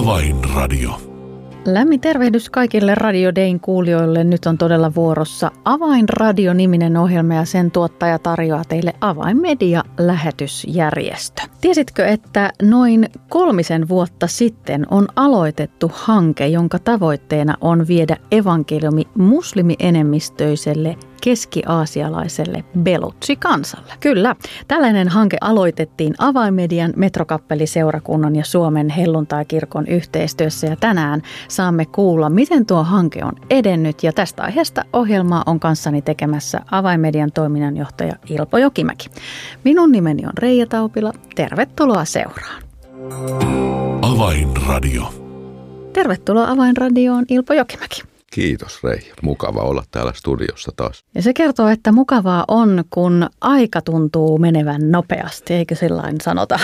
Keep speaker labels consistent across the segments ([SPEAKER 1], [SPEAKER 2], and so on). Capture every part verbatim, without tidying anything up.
[SPEAKER 1] Avainradio.
[SPEAKER 2] Lämmin tervehdys kaikille Radio Dayn kuulijoille. Nyt on todella vuorossa Avainradio-niminen ohjelma ja sen tuottaja tarjoaa teille Avainmedia-lähetysjärjestö. Tiesitkö, että noin kolmisen vuotta sitten on aloitettu hanke, jonka tavoitteena on viedä evankeliumi muslimienemmistöiselle keski-aasialaiselle Belutsi-kansalle? Kyllä, tällainen hanke aloitettiin Avainmedian Metrokappeliseurakunnan ja Suomen helluntaikirkon yhteistyössä ja tänään saamme kuulla, miten tuo hanke on edennyt ja tästä aiheesta ohjelmaa on kanssani tekemässä Avainmedian toiminnanjohtaja Ilpo Jokimäki. Minun nimeni on Reija Taupila. Tervetuloa seuraan.
[SPEAKER 1] Avainradio.
[SPEAKER 2] Tervetuloa Avainradioon, Ilpo Jokimäki.
[SPEAKER 3] Kiitos Reija. Mukava olla täällä studiossa taas.
[SPEAKER 2] Ja se kertoo, että mukavaa on, kun aika tuntuu menevän nopeasti, eikö sillain sanota,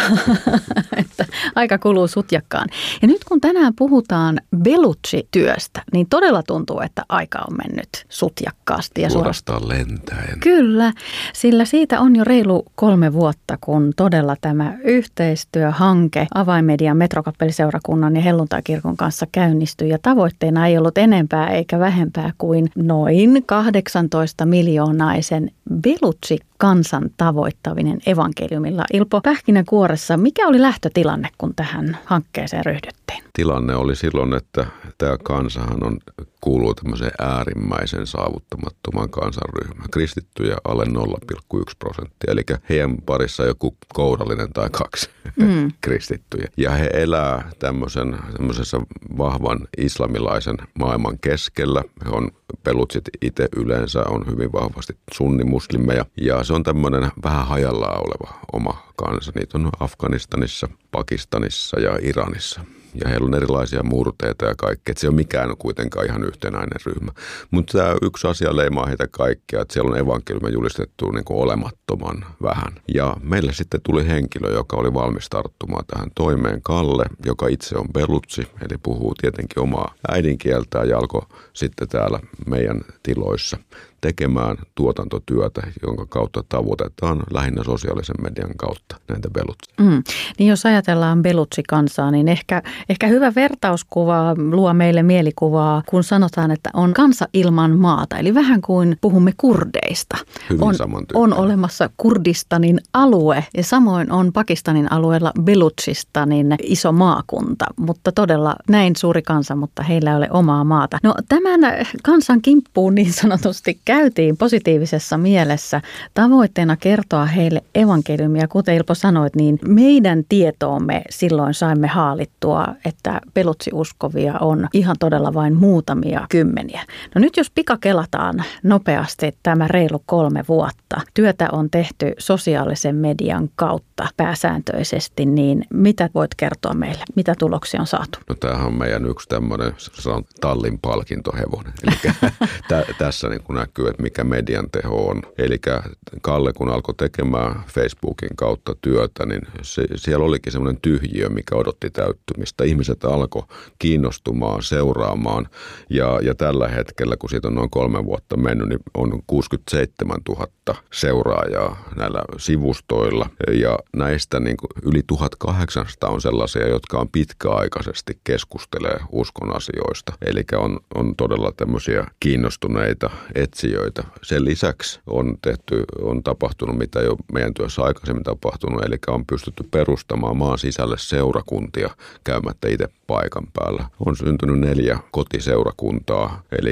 [SPEAKER 2] että aika kuluu sutjakkaan. Ja nyt kun tänään puhutaan Belutsi-työstä, niin todella tuntuu, että aika on mennyt sutjakkaasti. Ja
[SPEAKER 3] suorastaan lentäen.
[SPEAKER 2] Kyllä, sillä siitä on jo reilu kolme vuotta, kun todella tämä yhteistyöhanke Avainmedian Metrokappeliseurakunnan ja helluntaikirkon kanssa käynnistyi. Ja tavoitteena ei ollut enempää eikä vähempää kuin noin kahdeksantoista miljoonaisen Belutsi-kansan tavoittaminen evankeliumilla. Ilpo Pähkinänkuoressa, mikä oli lähtötilanne, kun tähän hankkeeseen ryhdyttiin?
[SPEAKER 3] Tilanne oli silloin, että tämä kansahan on, kuuluu tämmöiseen äärimmäisen saavuttamattoman kansanryhmään. Kristittyjä alle nolla pilkku yksi prosenttia, eli heidän parissa joku kourallinen tai kaksi mm. kristittyjä. Ja he elää tämmöisen, tämmöisessä vahvan islamilaisen maailman keskellä. He on Belutsit itse yleensä on hyvin vahvasti sunnimuslimeja ja se on tämmöinen vähän hajallaan oleva oma kansa. Niitä on Afganistanissa, Pakistanissa ja Iranissa. Ja heillä on erilaisia murteita ja kaikkea. Että se ei ole mikään kuitenkaan ihan yhtenäinen ryhmä. Mutta tämä yksi asia leimaa heitä kaikkia, että siellä on evankeliumia julistettu niin kuin olemattoman vähän. Ja meille sitten tuli henkilö, joka oli valmis tarttumaan tähän toimeen, Kalle, joka itse on Belutsi, eli puhuu tietenkin omaa äidinkieltään ja alkoi sitten täällä meidän tiloissa tekemään tuotantotyötä, jonka kautta tavoitetaan lähinnä sosiaalisen median kautta näitä Belutsia.
[SPEAKER 2] Mm. Niin jos ajatellaan Belutsi-kansaa, niin ehkä, ehkä hyvä vertauskuva luo meille mielikuvaa, kun sanotaan, että on kansa ilman maata. Eli vähän kuin puhumme kurdeista.
[SPEAKER 3] Hyvin
[SPEAKER 2] on, on olemassa Kurdistanin alue ja samoin on Pakistanin alueella Belutsistanin iso maakunta. Mutta todella näin suuri kansa, mutta heillä ei ole omaa maata. No tämän kansan kimppuun niin sanotusti käytiin positiivisessa mielessä tavoitteena kertoa heille evankeliumia. Kuten Ilpo sanoit, niin meidän tietoomme silloin saimme haalittua, että Belutsi-uskovia on ihan todella vain muutamia kymmeniä. No nyt jos pikakelataan nopeasti tämä reilu kolme vuotta, työtä on tehty sosiaalisen median kautta pääsääntöisesti, niin mitä voit kertoa meille? Mitä tuloksia on saatu?
[SPEAKER 3] No tämähän on meidän yksi tämmöinen, se on tallin palkintohevonen. Eli tä- tässä niin kun näkyy, että mikä median teho on. Eli Kalle, kun alkoi tekemään Facebookin kautta työtä, niin se, siellä olikin semmoinen tyhjiö, mikä odotti täyttymistä. Ihmiset alkoi kiinnostumaan, seuraamaan ja, ja tällä hetkellä, kun siitä on noin kolme vuotta mennyt, niin on kuusikymmentäseitsemäntuhatta seuraajaa näillä sivustoilla ja näistä niin kuin yli tuhatkahdeksansataa on sellaisia, jotka on pitkäaikaisesti keskustelee uskon asioista. Eli on, on todella tämmöisiä kiinnostuneita etsijöitä. Sen lisäksi on tehty, on tapahtunut, mitä jo meidän työssä aikaisemmin tapahtunut, eli on pystytty perustamaan maan sisälle seurakuntia käymättä itse paikan päällä. On syntynyt neljä kotiseurakuntaa, eli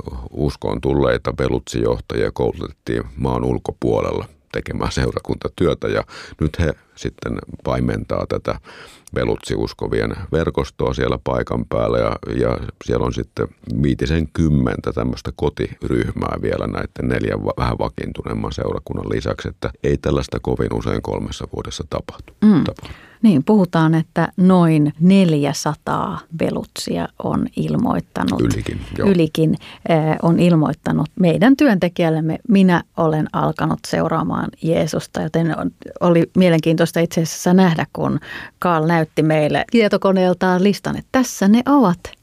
[SPEAKER 3] uskoon tulleita Belutsi-johtajia koulutettiin maan ulkopuolella tekemään seurakuntatyötä ja nyt he sitten paimentaa tätä Belutsi-uskovien verkostoa siellä paikan päällä ja, ja siellä on sitten viitisen kymmentä tämmöistä kotiryhmää vielä näiden neljän vähän vakiintuneemman seurakunnan lisäksi, että ei tällaista kovin usein kolmessa vuodessa tapahtu. Mm. tapahtu.
[SPEAKER 2] Niin, puhutaan, että noin neljäsataa Belutsia on ilmoittanut.
[SPEAKER 3] Ylikin, joo.
[SPEAKER 2] Ylikin äh, on ilmoittanut meidän työntekijällemme. Minä olen alkanut seuraamaan Jeesusta, joten oli mielenkiintoista itse asiassa nähdä, kun Karl näytti meille tietokoneeltaan listan, että tässä ne ovat.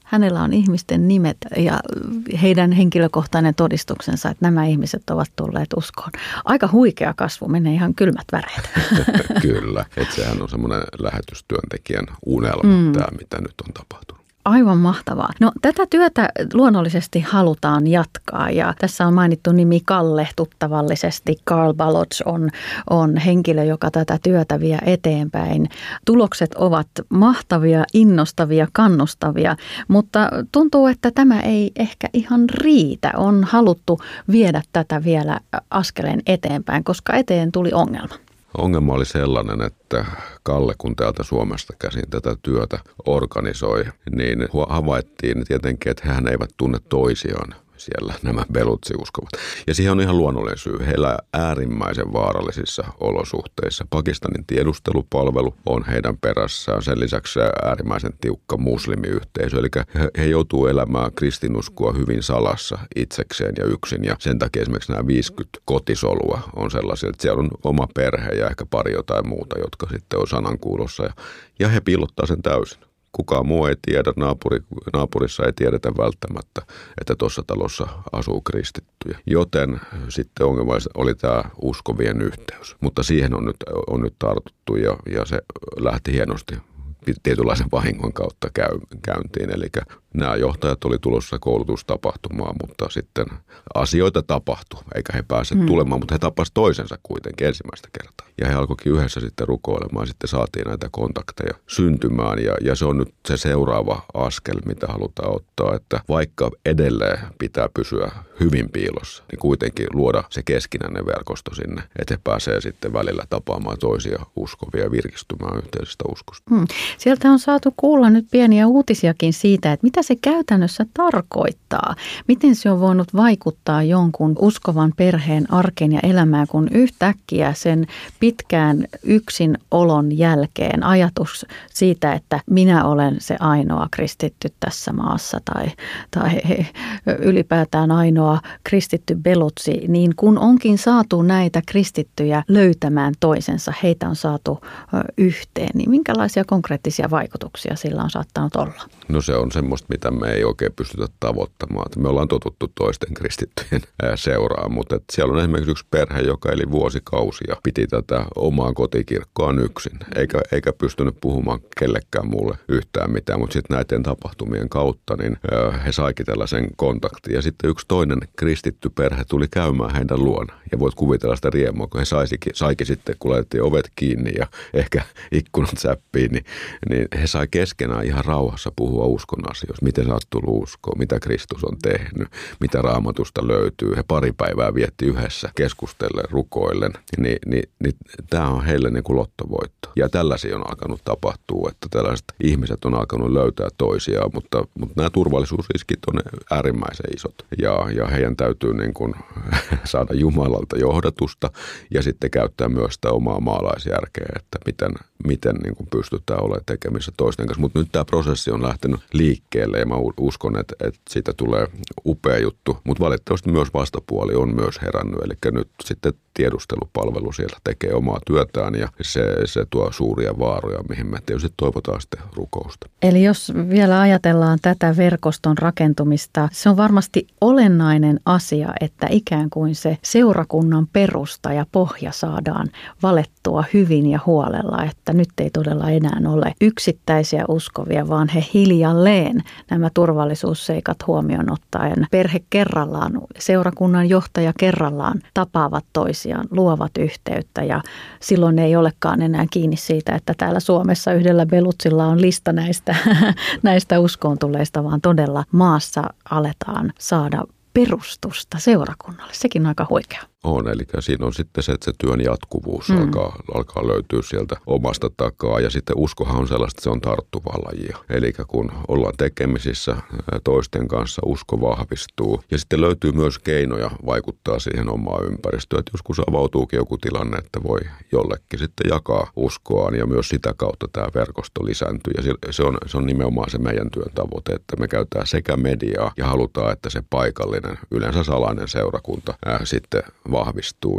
[SPEAKER 2] Hänellä on ihmisten nimet ja heidän henkilökohtainen todistuksensa, että nämä ihmiset ovat tulleet uskoon. Aika huikea kasvu, menee ihan kylmät väreet.
[SPEAKER 3] Kyllä, että sehän on semmoinen lähetystyöntekijän unelma, mm. tämä mitä nyt on tapahtunut.
[SPEAKER 2] Aivan mahtavaa. No tätä työtä luonnollisesti halutaan jatkaa ja tässä on mainittu nimi Kalle tuttavallisesti. Carl Balogh on, on henkilö, joka tätä työtä vie eteenpäin. Tulokset ovat mahtavia, innostavia, kannustavia, mutta tuntuu, että tämä ei ehkä ihan riitä. On haluttu viedä tätä vielä askeleen eteenpäin, koska eteen tuli ongelma.
[SPEAKER 3] Ongelma oli sellainen, että Kalle, kun täältä Suomesta käsin tätä työtä organisoi, niin havaittiin tietenkin, että hän eivät tunne toisiaan siellä nämä Belutsi-uskovat. Ja siihen on ihan luonnollinen syy. Heillä äärimmäisen vaarallisissa olosuhteissa. Pakistanin tiedustelupalvelu on heidän perässään. Sen lisäksi äärimmäisen tiukka muslimiyhteisö. Eli he, he joutuu elämään kristinuskoa hyvin salassa itsekseen ja yksin. Ja sen takia esimerkiksi nämä viisikymmentä kotisolua on sellaisia, että siellä on oma perhe ja ehkä pari jotain muuta, jotka sitten on sanankuulossa. Ja, ja he piilottaa sen täysin. Kukaan muu ei tiedä, naapuri, naapurissa ei tiedetä välttämättä, että tuossa talossa asuu kristittyjä. Joten sitten ongelma oli tämä uskovien yhteys. Mutta siihen on nyt, on nyt tartuttu ja, ja se lähti hienosti tietynlaisen vahingon kautta käy, käyntiin. Eli nämä johtajat oli tulossa koulutustapahtumaan, mutta sitten asioita tapahtui, eikä he pääse hmm. tulemaan, mutta he tapasivat toisensa kuitenkin ensimmäistä kertaa. Ja he alkoikin yhdessä sitten rukoilemaan ja sitten saatiin näitä kontakteja syntymään ja, ja se on nyt se seuraava askel, mitä halutaan ottaa, että vaikka edelleen pitää pysyä hyvin piilossa, niin kuitenkin luoda se keskinäinen verkosto sinne, että he pääsee sitten välillä tapaamaan toisia uskovia ja virkistymään yhteisestä uskosta.
[SPEAKER 2] Hmm. Sieltä on saatu kuulla nyt pieniä uutisiakin siitä, että mitä se käytännössä tarkoittaa. Miten se on voinut vaikuttaa jonkun uskovan perheen arkeen ja elämään, kun yhtäkkiä sen pitkään yksin olon jälkeen ajatus siitä, että minä olen se ainoa kristitty tässä maassa tai, tai ylipäätään ainoa kristitty Belutsi, niin kun onkin saatu näitä kristittyjä löytämään toisensa, heitä on saatu yhteen, niin minkälaisia konkreettisia vaikutuksia sillä on saattanut olla?
[SPEAKER 3] No se on semmoista, mitä me ei oikein pystytä tavoittamaan. Me ollaan totuttu toisten kristittyjen seuraan, mutta siellä on esimerkiksi yksi perhe, joka eli vuosikausia, piti tätä omaa kotikirkkoaan yksin, eikä, eikä pystynyt puhumaan kellekään mulle yhtään mitään, mutta sitten näiden tapahtumien kautta niin he saikin tällaisen kontaktin. Ja sitten yksi toinen kristitty perhe tuli käymään heidän luona. Ja voit kuvitella sitä riemua, kun he saisikin, saikin sitten, kun laitettiin ovet kiinni ja ehkä ikkunat säppiin, niin, niin he sai keskenään ihan rauhassa puhua uskon asioista. Miten sä oot tullut uskoon, mitä Kristus on tehnyt, mitä Raamatusta löytyy. He pari päivää vietti yhdessä keskustellen, rukoillen. Niin, niin, niin tämä on heille niin kuin lottovoitto. Ja tällaisia on alkanut tapahtua, että tällaiset ihmiset on alkanut löytää toisiaan, mutta, mutta nämä turvallisuusriskit on äärimmäisen isot. Ja, ja heidän täytyy niin kuin saada Jumalalta johdatusta ja sitten käyttää myös sitä omaa maalaisjärkeä, että miten, miten niin kuin pystytään olemaan tekemissä toisten kanssa. Mutta nyt tämä prosessi on lähtenyt liikkeelle ja mä uskon, että, että siitä tulee upea juttu. Mutta valitettavasti myös vastapuoli on myös herännyt, eli nyt sitten tiedustelupalvelu siellä tekee omaa työtään ja se, se tuo suuria vaaroja, mihin me tietysti toivotaan sitten rukousta.
[SPEAKER 2] Eli jos vielä ajatellaan tätä verkoston rakentumista, se on varmasti olennainen asia, että ikään kuin se seurakunnan perusta ja pohja saadaan valettua hyvin ja huolella, että nyt ei todella enää ole yksittäisiä uskovia, vaan he hiljalleen nämä turvallisuusseikat huomioon ottaen perhe kerrallaan, seurakunnan johtaja kerrallaan tapaavat toisiaan, luovat yhteyttä ja silloin ei olekaan enää kiinni siitä, että täällä Suomessa yhdellä Belutsilla on lista näistä, näistä uskoon tulleista, vaan todella maassa aletaan saada perustusta seurakunnalle. Sekin on aika huikea.
[SPEAKER 3] On, eli siinä on sitten se, että se työn jatkuvuus mm. alkaa, alkaa löytyä sieltä omasta takaa. Ja sitten uskohan on sellaista, että se on tarttuvaa lajia. Eli kun ollaan tekemisissä toisten kanssa, usko vahvistuu. Ja sitten löytyy myös keinoja vaikuttaa siihen omaan ympäristöön. Että joskus avautuukin joku tilanne, että voi jollekin sitten jakaa uskoaan. Ja myös sitä kautta tämä verkosto lisääntyy. Ja se on, se on nimenomaan se meidän työn tavoite, että me käytetään sekä mediaa ja halutaan, että se paikallinen, yleensä salainen seurakunta ää, sitten vahvistuu ja,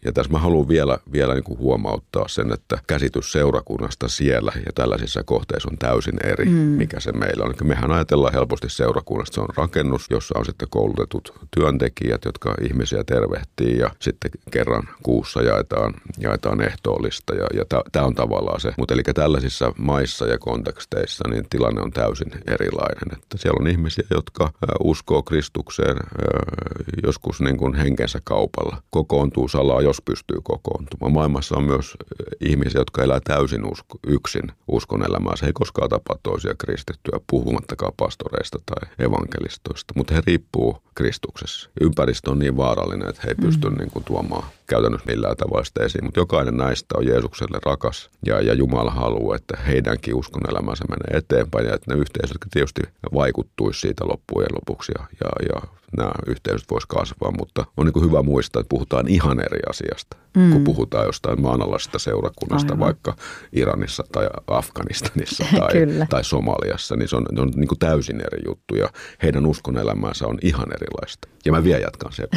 [SPEAKER 3] Ja tässä mä haluan vielä, vielä niin kuin huomauttaa sen, että käsitys seurakunnasta siellä ja tällaisissa kohteissa on täysin eri, mm. mikä se meillä on. Mehän ajatellaan helposti seurakunnasta, se on rakennus, jossa on sitten koulutetut työntekijät, jotka ihmisiä tervehtii ja sitten kerran kuussa jaetaan, jaetaan ehtoollista ja, ja tämä on tavallaan se. Mutta eli tällaisissa maissa ja konteksteissa niin tilanne on täysin erilainen. Että siellä on ihmisiä, jotka uskoo Kristukseen joskus niin kuin henkensä kaupalla. Kokoontuu salaa, jos pystyy kokoontumaan. Maailmassa on myös ihmisiä, jotka elää täysin usko, yksin uskon elämää. Se ei koskaan tapaa toisia kristittyjä, puhumattakaan pastoreista tai evankelistoista, mutta he riippuu Kristuksessa. Ympäristö on niin vaarallinen, että he ei pysty mm. niin kuin tuomaan käytännössä millään tavalla sitä esiin, mutta jokainen näistä on Jeesukselle rakas ja, ja Jumala haluaa, että heidänkin uskonelämänsä menee eteenpäin ja että ne yhteisöt tietysti vaikuttuisi siitä loppujen lopuksi ja, ja, ja nämä yhteisöt voisi kasvaa, mutta on niin kuin hyvä muistaa, että puhutaan ihan eri asiasta, mm. kun puhutaan jostain maanalaisesta seurakunnasta, aivan, vaikka Iranissa tai Afganistanissa tai, tai Somaliassa, niin se on, ne on niin kuin täysin eri juttu ja heidän uskonelämänsä on ihan erilaista. Ja mä vielä jatkan sen.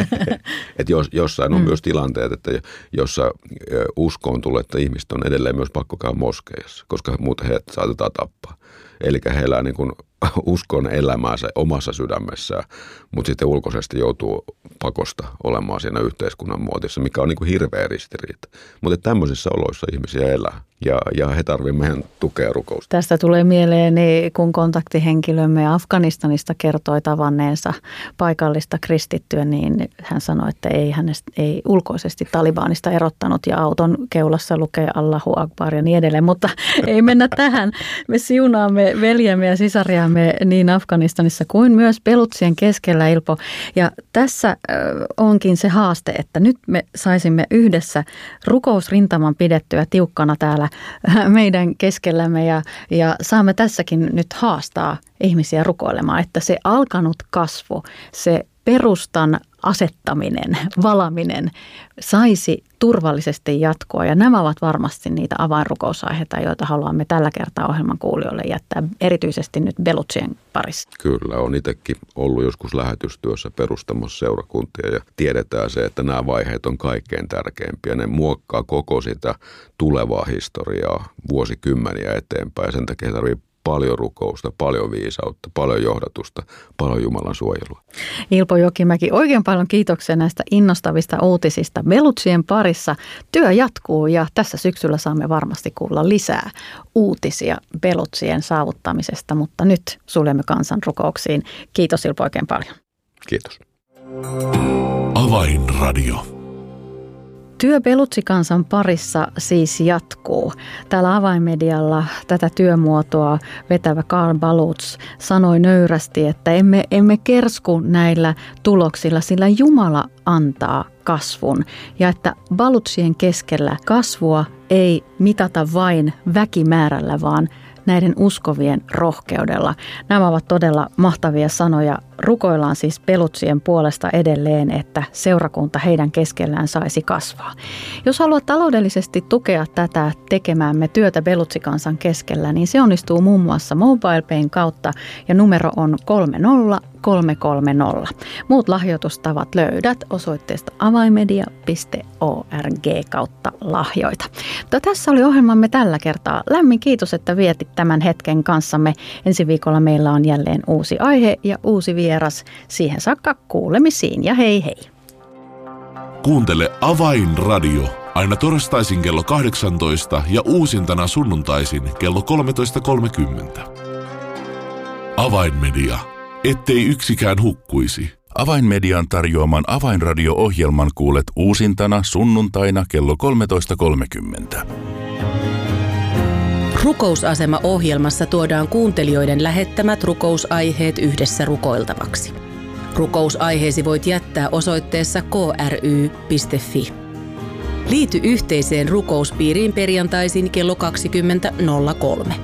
[SPEAKER 3] Että jos, jossain on mm. myös tilanteet, että jossa uskoon tulee, että ihmiset on edelleen myös pakko käydä moskeijassa, koska muuten heidät saatetaan tappaa. Eli he elää niin kuin uskon elämäänsä omassa sydämessään, mutta sitten ulkoisesti joutuu pakosta olemaan siinä yhteiskunnan muotissa, mikä on niin kuin hirveä ristiriita. Mutta tämmöisissä oloissa ihmisiä elää ja, ja he tarvitsevat meidän tukea rukousta.
[SPEAKER 2] Tästä tulee mieleeni, kun kontaktihenkilömme Afganistanista kertoi tavanneensa paikallista kristittyä, niin hän sanoi, että ei hänestä ei ulkoisesti Talibanista erottanut ja auton keulassa lukee Allahu Akbar ja niin edelleen, mutta ei mennä tähän. Me siunaamme veljemme ja sisariamme niin Afganistanissa kuin myös Belutsien keskellä, Ilpo. Ja tässä onkin se haaste, että nyt me saisimme yhdessä rukousrintaman pidettyä tiukkana täällä meidän keskellämme ja, ja saamme tässäkin nyt haastaa ihmisiä rukoilemaan, että se alkanut kasvu, se perustan asettaminen, valaminen saisi turvallisesti jatkoa. Ja nämä ovat varmasti niitä avainrukousaiheita, joita haluamme tällä kertaa ohjelman kuulijoille jättää erityisesti nyt Belutsien parissa.
[SPEAKER 3] Kyllä, on itsekin ollut joskus lähetystyössä perustamassa seurakuntia ja tiedetään se, että nämä vaiheet on kaikkein tärkeimpiä. Ne muokkaa koko sitä tulevaa historiaa vuosikymmeniä eteenpäin. Sen takia tarvitsee paljon rukousta, paljon viisautta, paljon johdatusta, paljon Jumalan suojelua.
[SPEAKER 2] Ilpo Jokimäki, oikein paljon kiitoksia näistä innostavista uutisista. Belutsien parissa työ jatkuu ja tässä syksyllä saamme varmasti kuulla lisää uutisia Belutsien saavuttamisesta, mutta nyt suljemme kansanrukouksiin. Kiitos Ilpo oikein paljon.
[SPEAKER 3] Kiitos.
[SPEAKER 1] Avainradio.
[SPEAKER 2] Työ Belutsikansan parissa siis jatkuu. Täällä Avainmedialla tätä työmuotoa vetävä Karl Baluts sanoi nöyrästi, että emme, emme kersku näillä tuloksilla, sillä Jumala antaa kasvun. Ja että Balutsien keskellä kasvua ei mitata vain väkimäärällä, vaan näiden uskovien rohkeudella. Nämä ovat todella mahtavia sanoja. Rukoillaan siis Belutsien puolesta edelleen, että seurakunta heidän keskellään saisi kasvaa. Jos haluat taloudellisesti tukea tätä tekemäämme työtä Belutsikansan keskellä, niin se onnistuu muun muassa MobilePayn kautta ja numero on kolme nolla kolme kolme nolla. Muut lahjoitustavat löydät osoitteesta avainmedia piste org kautta lahjoita. Mutta tässä oli ohjelmamme tällä kertaa. Lämmin kiitos, että vietit tämän hetken kanssamme. Ensi viikolla meillä on jälleen uusi aihe ja uusi vieras. Siihen saakka kuulemisiin ja hei hei.
[SPEAKER 1] Kuuntele Avainradio aina torstaisin kello kahdeksantoista ja uusintana sunnuntaisin kello kolmetoista kolmekymmentä. Avainmedia. Ettei yksikään hukkuisi.
[SPEAKER 4] Avainmedian tarjoaman Avainradio-ohjelman kuulet uusintana sunnuntaina kello kolmetoista kolmekymmentä.
[SPEAKER 5] Rukousasema-ohjelmassa tuodaan kuuntelijoiden lähettämät rukousaiheet yhdessä rukoiltavaksi. Rukousaiheesi voit jättää osoitteessa k r y piste f i. Liity yhteiseen rukouspiiriin perjantaisin kello kaksikymmentä nolla kolme.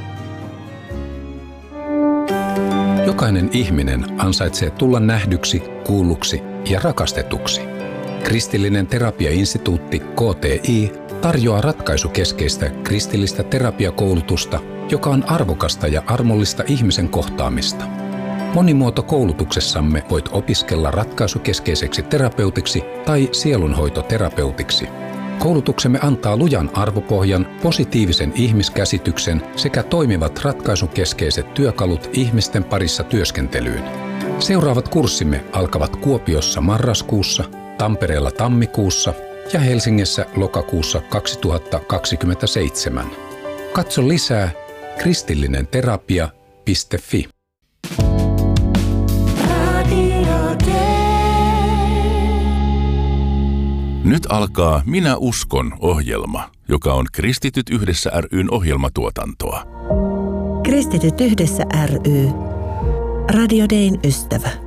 [SPEAKER 6] Jokainen ihminen ansaitsee tulla nähdyksi, kuulluksi ja rakastetuksi. Kristillinen terapiainstituutti K T I tarjoaa ratkaisukeskeistä kristillistä terapiakoulutusta, joka on arvokasta ja armollista ihmisen kohtaamista. Monimuotokoulutuksessamme voit opiskella ratkaisukeskeiseksi terapeutiksi tai sielunhoitoterapeutiksi. Koulutuksemme antaa lujan arvopohjan, positiivisen ihmiskäsityksen sekä toimivat ratkaisukeskeiset työkalut ihmisten parissa työskentelyyn. Seuraavat kurssimme alkavat Kuopiossa marraskuussa, Tampereella tammikuussa ja Helsingissä lokakuussa kaksituhattakaksikymmentäseitsemän. Katso lisää kristillinen terapia piste fi.
[SPEAKER 4] Nyt alkaa Minä uskon -ohjelma, joka on Kristityt yhdessä ry:n ohjelmatuotantoa.
[SPEAKER 7] Kristityt yhdessä ry. Radio Dayn ystävä.